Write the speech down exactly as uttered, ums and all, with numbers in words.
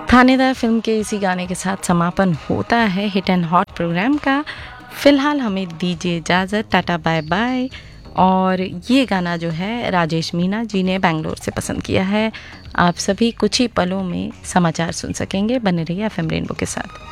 थानेदार फिल्म के इसी गाने के साथ समापन होता है हिट एंड हॉट प्रोग्राम का। फ़िलहाल हमें दीजिए इजाज़त, टाटा बाय बाय। और ये गाना जो है राजेश मीना जी ने बेंगलोर से पसंद किया है। आप सभी कुछ ही पलों में समाचार सुन सकेंगे। बने रहिए एफ एम रेनबो के साथ।